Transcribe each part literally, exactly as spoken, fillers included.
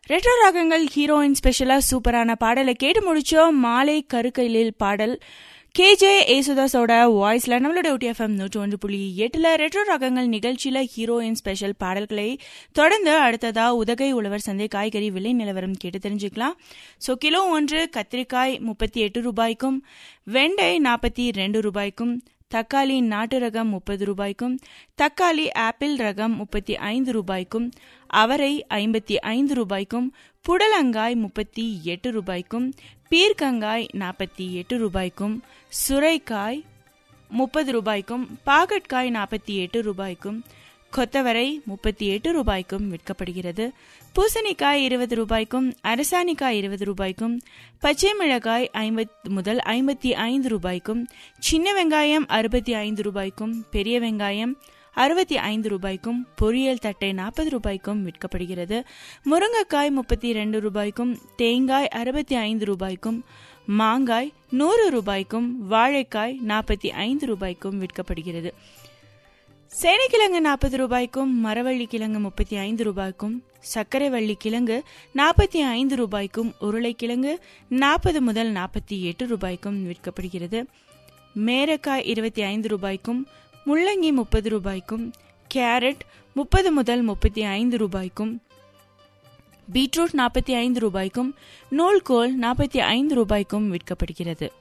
Retro ராகங்கள் heroine ஸ்பெஷலா சூப்பரான பாடலை கேட்டு முடிச்சோம். மாலை கருக்கையில் பாடல் கேஜே ஏசுதாஸோட வாய்ஸ்ல நம்மளோட ஒடிஎஃப்எம் நூற்றி ஒன்று புள்ளி எட்டுல ரெட்ரோ ராகங்கள் நிகழ்ச்சியில ஹீரோயின் ஸ்பெஷல் பாடல்களை தொடர்ந்து அடுத்ததா உதகை உழவர் சந்தை காய்கறி விலை நிலவரம் கேட்டு தெரிஞ்சுக்கலாம். ஸோ கிலோ ஒன்று கத்திரிக்காய் முப்பத்தி எட்டு ரூபாய்க்கும், வெண்டை நாற்பத்தி ரெண்டு ரூபாய்க்கும், தக்காளி நாட்டு ரகம் முப்பது ரூபாய்க்கும், தக்காளி ஆப்பிள் ரகம் முப்பத்தி ஐந்து ரூபாய்க்கும், அவரை ஐம்பத்தி ஐந்து ரூபாய்க்கும், புடலங்காய் முப்பத்தி எட்டு ரூபாய்க்கும், பீர்க்கங்காய் நாற்பத்தி எட்டு ரூபாய்க்கும், சுரைக்காய் முப்பது ரூபாய்க்கும், பாகற்காய் நாற்பத்தி எட்டு ரூபாய்க்கும், கொத்தவரை முப்பத்தி எட்டு ரூபாய்க்கும் விற்கப்படுகிறது. பூசணிக்காய் இருபது ரூபாய்க்கும், அரசாணிக்காய் இருபது ரூபாய்க்கும், பச்சை மிளகாய் ஐம்பது முதல் ஐம்பத்தி ஐந்து ரூபாய்க்கும், சின்ன வெங்காயம் அறுபத்தி ஐந்து ரூபாய்க்கும், பெரிய வெங்காயம் அறுபத்தி ஐந்து ரூபாய்க்கும், பொரியல் தட்டை நாற்பது ரூபாய்க்கும் விற்கப்படுகிறது. முருங்கைக்காய் முப்பத்தி ரெண்டு ரூபாய்க்கும், தேங்காய் அறுபத்தி ஐந்து ரூபாய்க்கும், மாங்காய் நூறு ரூபாய்க்கும், வாழைக்காய் நாற்பத்தி ஐந்து ரூபாய்க்கும் விற்கப்படுகிறது. சேனைக்கிழங்கு நாற்பது ரூபாய்க்கும், மரவள்ளி கிழங்கு முப்பத்தி ஐந்து ரூபாய்க்கும், சர்க்கரை வள்ளி கிழங்கு நாற்பத்தி ஐந்து ரூபாய்க்கும், உருளைக்கிழங்கு நாற்பது முதல் நாற்பத்தி எட்டு ரூபாய்க்கும் விற்கப்படுகிறது. மேரக்காய் இருபத்தி ஐந்து ரூபாய்க்கும், முள்ளங்கி முப்பது ரூபாய்க்கும், கேரட் முப்பது முதல் முப்பத்தி ஐந்து ரூபாய்க்கும், பீட்ரூட் நாற்பத்தி ஐந்து ரூபாய்க்கும், நூல்கோல் நாற்பத்தி ஐந்து ரூபாய்க்கும் விற்கப்படுகிறது.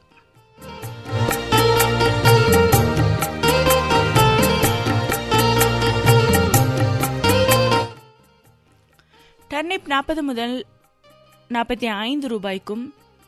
டர்னிப் நாற்பது முதல் நாற்பத்தி ஐந்து ரூபாய்க்கும்,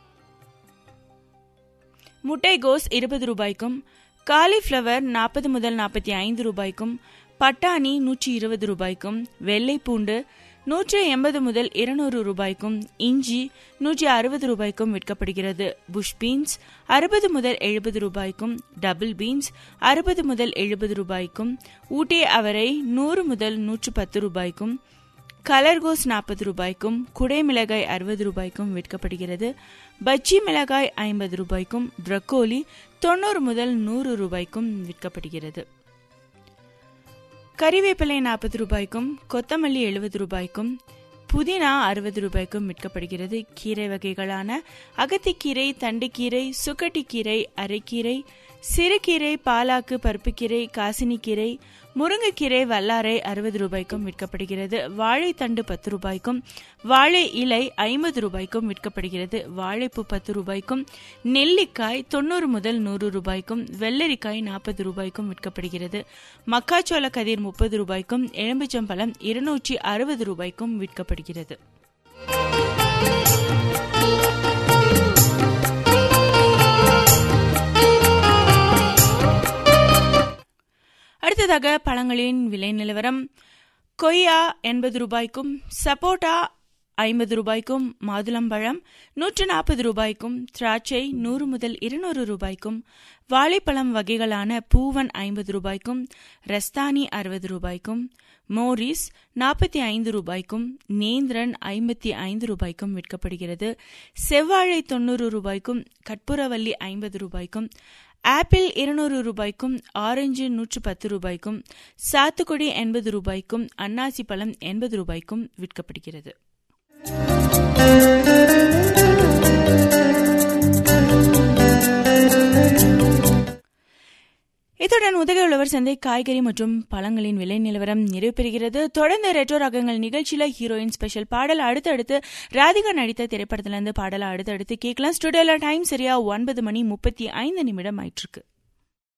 முட்டைகோஸ் இருபது ரூபாய்க்கும், காலிஃபிளவர் நாற்பது முதல் நாற்பத்தி ஐந்து ரூபாய்க்கும், பட்டாணி நூற்றி இருபது ரூபாய்க்கும், வெள்ளை பூண்டு நூற்றி எண்பது முதல் இருநூறு ரூபாய்க்கும், இஞ்சி நூற்றி அறுபது ரூபாய்க்கும் விற்கப்படுகிறது. புஷ் பீன்ஸ் அறுபது முதல் எழுபது ரூபாய்க்கும், டபுள் பீன்ஸ் அறுபது முதல் எழுபது ரூபாய்க்கும், ஊட்டி அவரை நூறு முதல் நூற்று பத்து ரூபாய்க்கும், கலர்கோஸ் நாற்பது ரூபாய்க்கும், குடை மிளகாய் அறுபது ரூபாய்க்கும் விற்கப்படுகிறது. பஜ்ஜி மிளகாய் ஐம்பது ரூபாய்க்கும், ப்ரக்கோலி தொண்ணூறு முதல் நூறு ரூபாய்க்கும் விற்கப்படுகிறது. கறிவேப்பிலை நாற்பது ரூபாய்க்கும், கொத்தமல்லி எழுபது ரூபாய்க்கும், புதினா அறுபது ரூபாய்க்கும் விற்கப்படுகிறது. கீரை வகைகளான அகத்திக்கீரை, தண்டுக்கீரை, சுக்கட்டிக்கீரை, அரைக்கீரை, சிறுகீரை, பாலாக்கு, பருப்புக்கீரை, காசினிக்கீரை, முருங்கைக்கீரை, வல்லாரை அறுபது ரூபாய்க்கும் விற்கப்படுகிறது. வாழைத்தண்டு பத்து ரூபாய்க்கும், வாழை இலை ஐம்பது ரூபாய்க்கும் விற்கப்படுகிறது. வாழைப்பூ பத்து ரூபாய்க்கும், நெல்லிக்காய் தொண்ணூறு முதல் நூறு ரூபாய்க்கும், வெள்ளரிக்காய் நாற்பது ரூபாய்க்கும் விற்கப்படுகிறது. மக்காச்சோள கதிர் முப்பது ரூபாய்க்கும், எலும்பிச்சம்பழம் இருநூற்றி அறுபது ரூபாய்க்கும் விற்கப்படுகிறது. அடுத்ததாக பழங்களின் விலை நிலவரம். கொய்யா எண்பது ரூபாய்க்கும், சப்போட்டா ஐம்பது ரூபாய்க்கும், மாதுளம்பழம் நூற்று நாற்பது ரூபாய்க்கும், திராட்சை நூறு முதல் இருநூறு ரூபாய்க்கும், வாழைப்பழம் வகைகளான பூவன் ஐம்பது ரூபாய்க்கும், ரஸ்தானி அறுபது ரூபாய்க்கும், மோரிஸ் நாற்பத்தி ஐந்து ரூபாய்க்கும், நேந்திரன் ஐம்பத்தி ஐந்து ரூபாய்க்கும் விற்கப்படுகிறது. செவ்வாழை தொண்ணூறு ரூபாய்க்கும், கற்பூரவல்லி ஐம்பது ரூபாய்க்கும், ஆப்பிள் இருநூறு ரூபாய்க்கும், ஆரஞ்சு நூற்று பத்து ரூபாய்க்கும், சாத்துக்குடி எண்பது ரூபாய்க்கும், அன்னாசி பழம் எண்பது ரூபாய்க்கும் விற்கப்படுகிறது. இத்துடன் உதகை உழவர் சந்தை காய்கறி மற்றும் பழங்களின் விலை நிலவரம் நிறைவு பெறுகிறது. தொடர்ந்து ரெட்ரோ ராகங்கள் நிகழ்ச்சியில ஹீரோயின் ஸ்பெஷல் பாடல் அடுத்தடுத்து ராதிகா நடித்த திரைப்படத்திலிருந்து பாடலை அடுத்தடுத்து கேட்கலாம். ஸ்டுடியோல டைம் சரியா ஒன்பது மணி முப்பத்தி ஐந்து நிமிடம் ஆயிட்டு இருக்கு.